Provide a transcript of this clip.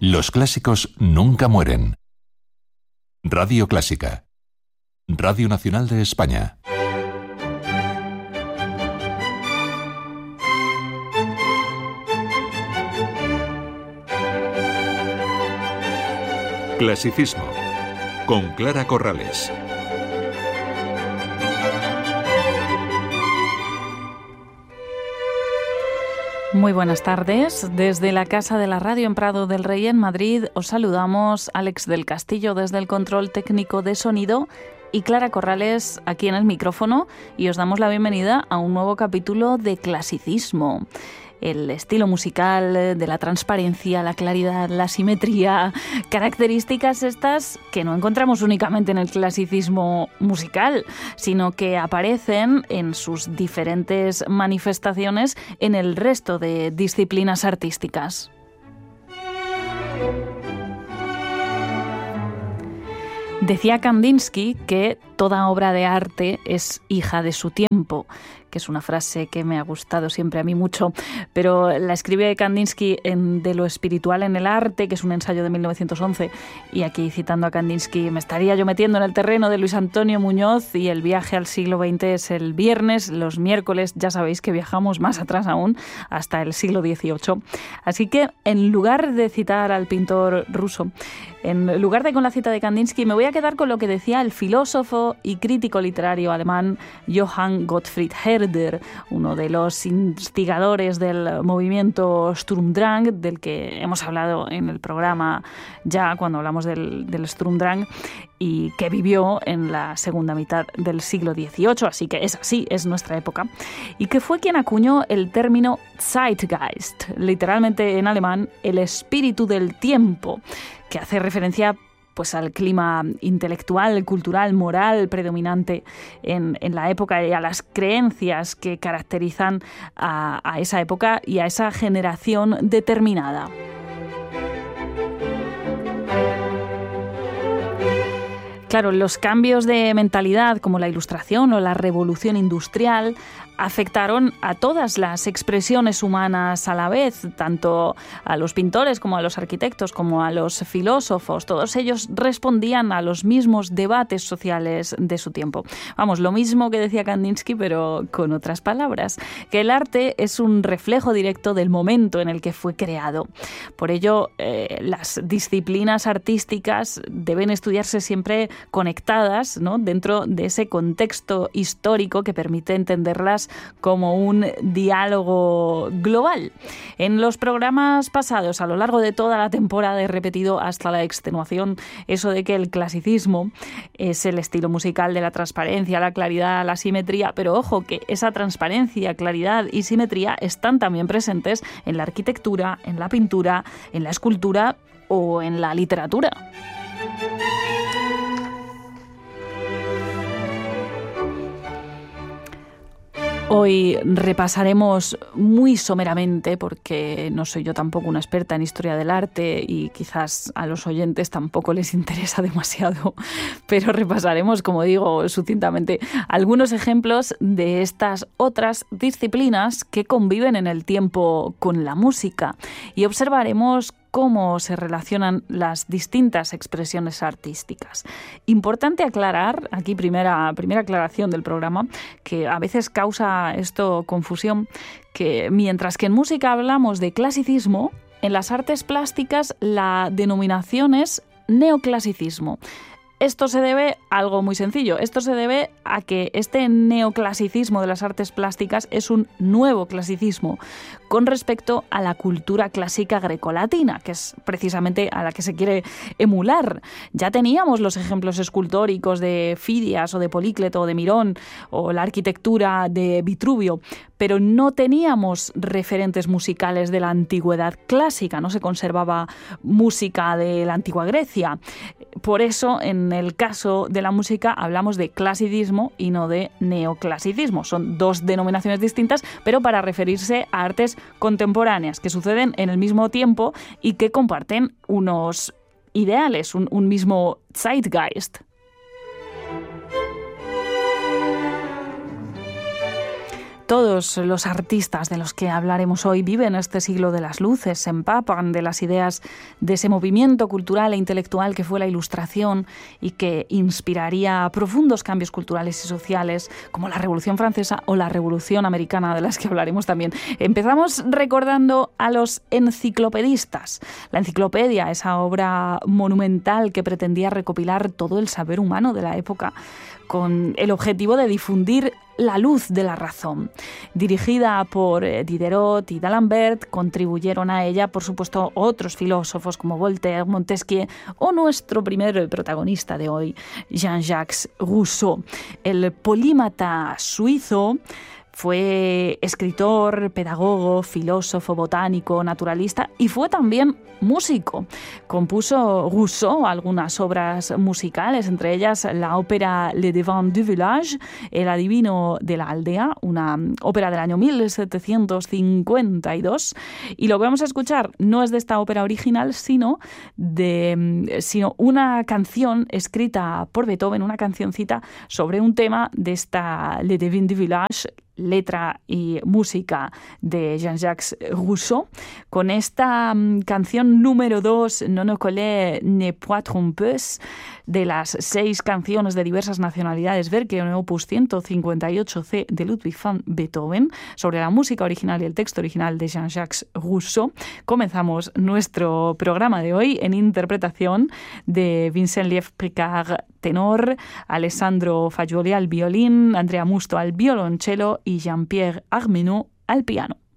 Los clásicos nunca mueren. Radio Clásica. Radio Nacional de España. Clasicismo. Con Clara Corrales. Muy buenas tardes. Desde la Casa de la Radio en Prado del Rey en Madrid os saludamos Alex del Castillo desde el control técnico de sonido y Clara Corrales aquí en el micrófono, y os damos la bienvenida a un nuevo capítulo de Clasicismo. El estilo musical de la transparencia, la claridad, la simetría, características estas que no encontramos únicamente en el clasicismo musical, sino que aparecen en sus diferentes manifestaciones en el resto de disciplinas artísticas. Decía Kandinsky que toda obra de arte es hija de su tiempo, que es una frase que me ha gustado siempre a mí mucho, pero la escribe Kandinsky en De lo espiritual en el arte, que es un ensayo de 1911, y aquí citando a Kandinsky me estaría yo metiendo en el terreno de Luis Antonio Muñoz, y el viaje al siglo XX es el viernes, los miércoles ya sabéis que viajamos más atrás aún, hasta el siglo XVIII. Así que en lugar de citar al pintor ruso, en lugar de con la cita de Kandinsky, me voy a quedar con lo que decía el filósofo y crítico literario alemán Johann Gottfried Herder, uno de los instigadores del movimiento Sturmdrang, del que hemos hablado en el programa ya cuando hablamos del Sturmdrang, y que vivió en la segunda mitad del siglo XVIII, así que es así, es nuestra época, y que fue quien acuñó el término Zeitgeist, literalmente en alemán el espíritu del tiempo, que hace referencia pues al clima intelectual, cultural, moral predominante en la época y a las creencias que caracterizan a esa época y a esa generación determinada. Claro, los cambios de mentalidad como la Ilustración o la Revolución Industrial afectaron a todas las expresiones humanas a la vez, tanto a los pintores como a los arquitectos, como a los filósofos. Todos ellos respondían a los mismos debates sociales de su tiempo. Vamos, lo mismo que decía Kandinsky, pero con otras palabras, que el arte es un reflejo directo del momento en el que fue creado. Por ello, las disciplinas artísticas deben estudiarse siempre conectadas, ¿no?, dentro de ese contexto histórico que permite entenderlas como un diálogo global. En los programas pasados, a lo largo de toda la temporada, he repetido hasta la extenuación eso de que el clasicismo es el estilo musical de la transparencia, la claridad, la simetría, pero ojo que esa transparencia, claridad y simetría están también presentes en la arquitectura, en la pintura, en la escultura o en la literatura. Hoy repasaremos muy someramente, porque no soy yo tampoco una experta en historia del arte y quizás a los oyentes tampoco les interesa demasiado, pero repasaremos, como digo, sucintamente algunos ejemplos de estas otras disciplinas que conviven en el tiempo con la música, y observaremos cómo se relacionan las distintas expresiones artísticas. Importante aclarar, aquí primera aclaración del programa, que a veces causa esto confusión, que mientras que en música hablamos de clasicismo, en las artes plásticas la denominación es neoclasicismo. Esto se debe a algo muy sencillo. Esto se debe a que este neoclasicismo de las artes plásticas es un nuevo clasicismo con respecto a la cultura clásica grecolatina, que es precisamente a la que se quiere emular. Ya teníamos los ejemplos escultóricos de Fidias o de Polícleto o de Mirón, o la arquitectura de Vitruvio, pero no teníamos referentes musicales de la antigüedad clásica, no se conservaba música de la antigua Grecia. Por eso, en el caso de la música, hablamos de clasicismo y no de neoclasicismo. Son dos denominaciones distintas, pero para referirse a artes contemporáneas que suceden en el mismo tiempo y que comparten unos ideales, un mismo Zeitgeist. Todos los artistas de los que hablaremos hoy viven este siglo de las luces, se empapan de las ideas de ese movimiento cultural e intelectual que fue la Ilustración y que inspiraría profundos cambios culturales y sociales como la Revolución Francesa o la Revolución Americana, de las que hablaremos también. Empezamos recordando a los enciclopedistas. La enciclopedia, esa obra monumental que pretendía recopilar todo el saber humano de la época con el objetivo de difundir la luz de la razón. Dirigida por Diderot y d'Alembert, contribuyeron a ella, por supuesto, otros filósofos como Voltaire, Montesquieu o nuestro primer protagonista de hoy, Jean-Jacques Rousseau. El polímata suizo fue escritor, pedagogo, filósofo, botánico, naturalista y fue también músico. Compuso Rousseau algunas obras musicales, entre ellas la ópera Le Devin du Village, El adivino de la aldea, una ópera del año 1752. Y lo que vamos a escuchar no es de esta ópera original, sino una canción escrita por Beethoven, una cancioncita sobre un tema de esta Le Devin du Village, letra y música de Jean-Jacques Rousseau. Con esta canción número 2, Non ne connais ne point trompeuse, de las 6 canciones de diversas nacionalidades, Werke en opus 158C de Ludwig van Beethoven, sobre la música original y el texto original de Jean-Jacques Rousseau, comenzamos nuestro programa de hoy en interpretación de Vincent Lief-Picard, tenor, Alessandro Fagioli al violín, Andrea Musto al violonchelo y Jean-Pierre Armenau al piano.